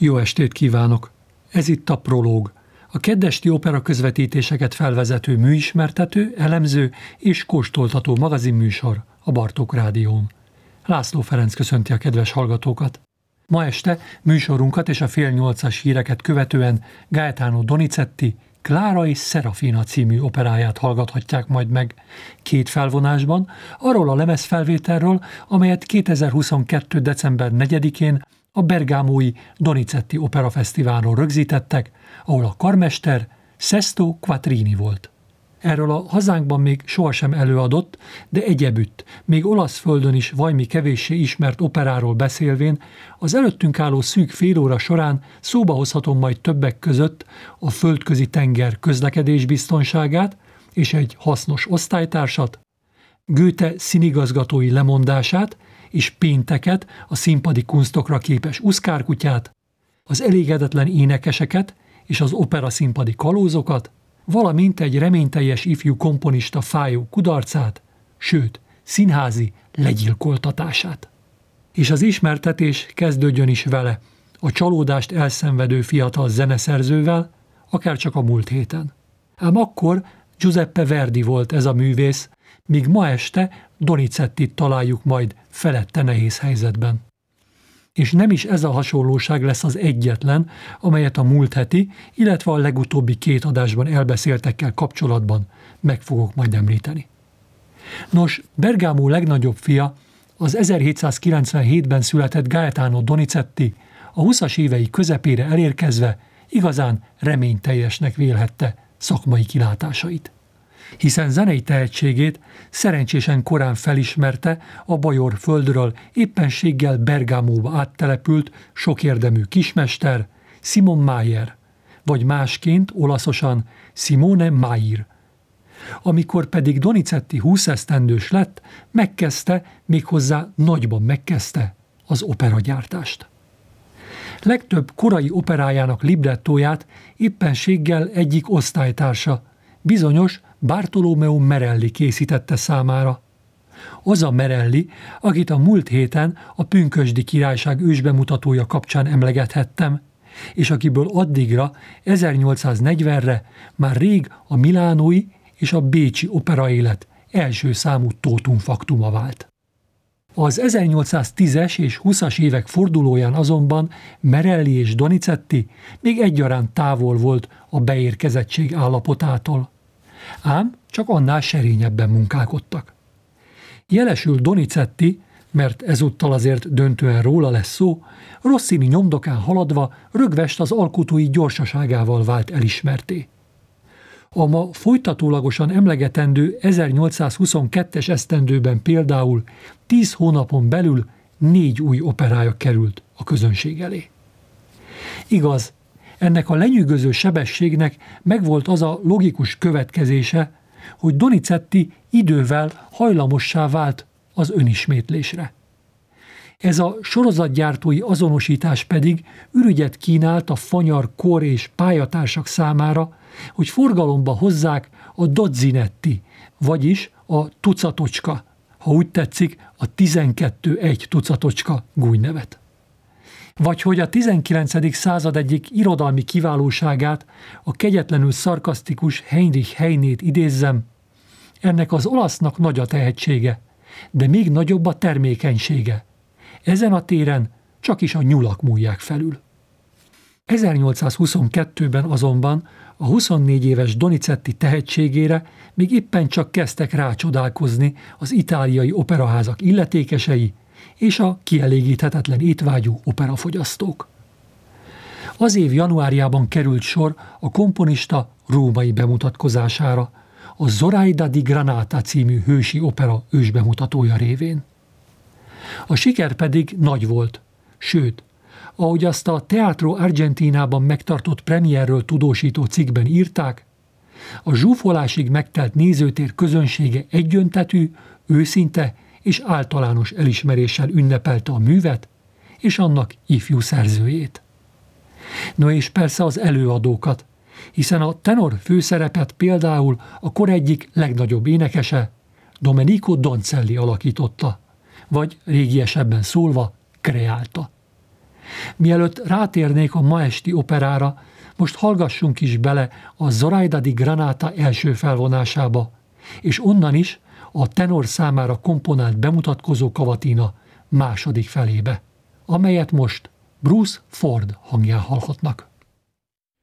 Jó estét kívánok! Ez itt a Prológ, a kedvesti opera közvetítéseket felvezető műismertető, elemző és kóstoltató magazinműsor a Bartók Rádión. László Ferenc köszönti a kedves hallgatókat. Ma este műsorunkat és a 7:30 híreket követően Gaetano Donizetti Clara és Serafina című operáját hallgathatják majd meg 2 felvonásban, arról a lemezfelvételről, amelyet 2022. december 4-én a bergámói Donizetti Opera Fesztiválon rögzítettek, ahol a karmester Sesto Quattrini volt. Erről a hazánkban még sohasem előadott, de egyebütt, még olasz földön is vajmi kevéssé ismert operáról beszélvén, az előttünk álló szűk fél óra során szóba hozhatom majd többek között a földközi tenger közlekedésbiztonságát és egy hasznos osztálytársat, Goethe színigazgatói lemondását és pénteket, a színpadi kunstokra képes uszkárkutyát, az elégedetlen énekeseket és az opera színpadi kalózokat, valamint egy reményteljes ifjú komponista fájó kudarcát, sőt, színházi legyilkoltatását. És az ismertetés kezdődjön is vele, a csalódást elszenvedő fiatal zeneszerzővel, akár csak a múlt héten. Ám akkor Giuseppe Verdi volt ez a művész, míg ma este Donizettit találjuk majd felette nehéz helyzetben. És nem is ez a hasonlóság lesz az egyetlen, amelyet a múlt heti, illetve a legutóbbi 2 adásban elbeszéltekkel kapcsolatban meg fogok majd említeni. Nos, Bergamo legnagyobb fia, az 1797-ben született Gaetano Donizetti a 20-as évei közepére elérkezve igazán reményteljesnek vélhette szakmai kilátásait. Hiszen zenei tehetségét szerencsésen korán felismerte a bajor földről éppenséggel Bergamóba áttelepült sokérdemű kismester Simon Mayer, vagy másként olaszosan Simone Mayer. Amikor pedig Donizetti 20 esztendős lett, megkezdte, méghozzá nagyban megkezdte az operagyártást. Legtöbb korai operájának librettóját éppenséggel egyik osztálytársa, bizonyos Bartolomeo Merelli készítette számára. Az a Merelli, akit a múlt héten a Pünkösdi Királyság ősbemutatója kapcsán emlegethettem, és akiből addigra, 1840-re már rég a milánói és a bécsi operaélet első számú totum factuma vált. Az 1810-es és 20-as évek fordulóján azonban Merelli és Donizetti még egyaránt távol volt a beérkezettség állapotától. Ám csak annál serényebben munkálkodtak. Jelesül Donizetti, mert ezúttal azért döntően róla lesz szó, Rossini nyomdokán haladva rögvest az alkotói gyorsaságával vált elismertté. A ma folytatólagosan emlegetendő 1822-es esztendőben például 10 hónapon belül 4 új operája került a közönség elé. Igaz, ennek a lenyűgöző sebességnek megvolt az a logikus következése, hogy Donizetti idővel hajlamossá vált az önismétlésre. Ez a sorozatgyártói azonosítás pedig ürügyet kínált a fanyar kor és pályatársak számára, hogy forgalomba hozzák a dozzinetti, vagyis a tucatocska, ha úgy tetszik, a 12-1 tucatocska gúnynevet. Vagy hogy a 19. század egyik irodalmi kiválóságát, a kegyetlenül szarkasztikus Heinrich Heinét idézzem, ennek az olasznak nagy a tehetsége, de még nagyobb a termékenysége. Ezen a téren csak is a nyulak múlják felül. 1822-ben azonban a 24 éves Donizetti tehetségére még éppen csak kezdtek rácsodálkozni az itáliai operaházak illetékesei és a kielégíthetetlen étvágyú operafogyasztók. Az év januárjában került sor a komponista római bemutatkozására, a Zoraida di Granata című hősi opera ősbemutatója révén. A siker pedig nagy volt, sőt, ahogy azt a Teatro Argentinában megtartott premierről tudósító cikkben írták, a zsúfolásig megtelt nézőtér közönsége egyöntetű, őszinte és általános elismeréssel ünnepelte a művet és annak ifjú szerzőjét. No és persze az előadókat, hiszen a tenor főszerepet például a kor egyik legnagyobb énekese, Domenico Donzelli alakította, vagy régiesebben szólva kreálta. Mielőtt rátérnék a ma esti operára, most hallgassunk is bele a Zoraida di Granata első felvonásába, és onnan is a tenor számára komponált bemutatkozó kavatina második felébe, amelyet most Bruce Ford hangján hallhatnak.